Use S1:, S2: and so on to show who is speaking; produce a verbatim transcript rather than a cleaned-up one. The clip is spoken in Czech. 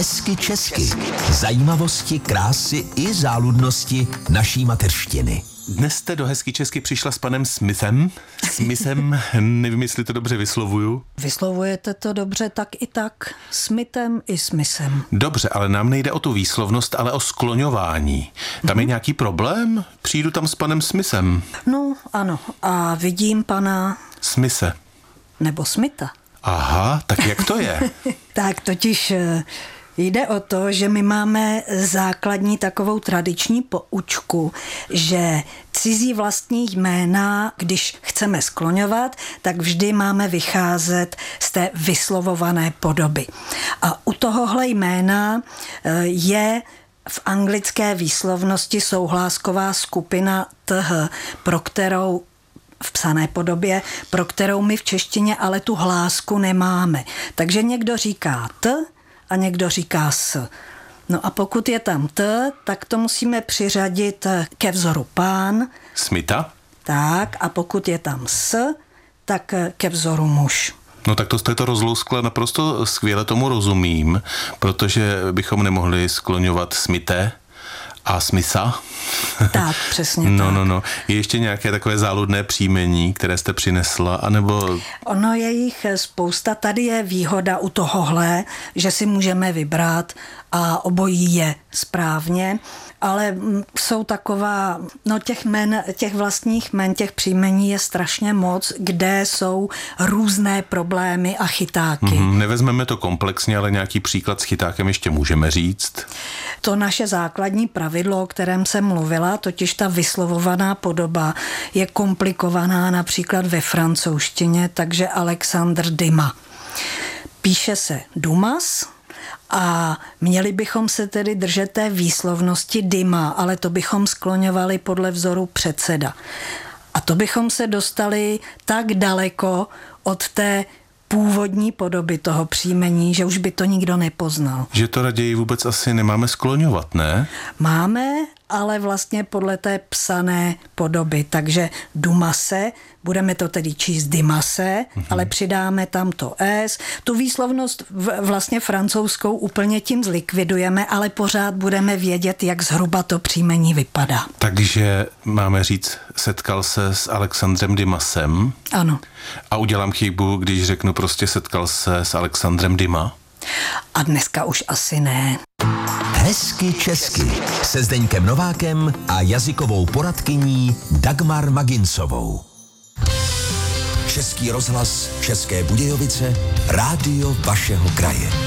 S1: Hezky česky. Zajímavosti, krásy i záludnosti naší mateřštiny.
S2: Dnes jste do Hezky česky přišla s panem Smithem. Smithem, nevím, jestli to dobře vyslovuju.
S3: Vyslovujete to dobře tak i tak. Smithem i Smithem.
S2: Dobře, ale nám nejde o tu výslovnost, ale o skloňování. Tam mm-hmm. je nějaký problém? Přijdu tam s panem Smithem.
S3: No, ano. A vidím pana...
S2: Smithe.
S3: Nebo Smitha.
S2: Aha, tak jak to je?
S3: Tak totiž jde o to, že my máme základní takovou tradiční poučku, že cizí vlastní jména, když chceme skloňovat, tak vždy máme vycházet z té vyslovované podoby. A u tohohle jména je v anglické výslovnosti souhlásková skupina th, pro kterou v psané podobě, pro kterou my v češtině ale tu hlásku nemáme. Takže někdo říká t a někdo říká s. No a pokud je tam t, tak to musíme přiřadit ke vzoru pán.
S2: Smitha.
S3: Tak, a pokud je tam s, tak ke vzoru muž.
S2: No tak to jste to rozlouskla naprosto skvěle, tomu rozumím, protože bychom nemohli skloňovat Smithe a Smitha.
S3: Tak, přesně
S2: no,
S3: tak.
S2: No, no. Je ještě nějaké takové záludné příjmení, které jste přinesla, anebo...
S3: Ono je jich spousta. Tady je výhoda u tohohle, že si můžeme vybrat a obojí je správně, ale jsou taková, no těch men, těch vlastních men, těch příjmení je strašně moc, kde jsou různé problémy a chytáky.
S2: Mm-hmm, nevezmeme to komplexně, ale nějaký příklad s chytákem ještě můžeme říct.
S3: To naše základní pravidlo, o kterém jsem mluvila, totiž ta vyslovovaná podoba, je komplikovaná například ve francouzštině, takže Alexandre Dumas. Píše se Dumas a měli bychom se tedy držet té výslovnosti Dumas, ale to bychom skloňovali podle vzoru předseda. A to bychom se dostali tak daleko od té původní podoby toho příjmení, že už by to nikdo nepoznal.
S2: Že to raději vůbec asi nemáme skloňovat, ne?
S3: Máme, ale vlastně podle té psané podoby. Takže Dumase, budeme to tedy číst Dimase, mm-hmm. ale přidáme tam to S. Tu výslovnost vlastně francouzskou úplně tím zlikvidujeme, ale pořád budeme vědět, jak zhruba to příjmení vypadá.
S2: Takže máme říct, setkal se s Alexandrem Dumasem.
S3: Ano.
S2: A udělám chybu, když řeknu prostě setkal se s Alexandrem Dumas?
S3: A dneska už asi ne.
S1: Hezky česky se Zdeňkem Novákem a jazykovou poradkyní Dagmar Maginsovou. Český rozhlas České Budějovice, rádio vašeho kraje.